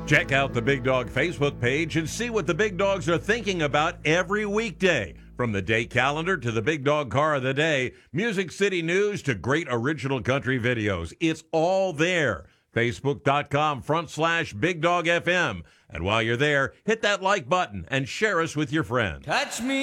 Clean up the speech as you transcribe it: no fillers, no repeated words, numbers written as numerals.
Check out the Big Dog Facebook page and see what the Big Dogs are thinking about every weekday. From the day calendar to the Big Dog Car of the Day, Music City News to great original country videos. It's all there. Facebook.com/Big Dog FM. And while you're there, hit that like button and share us with your friends. Touch me.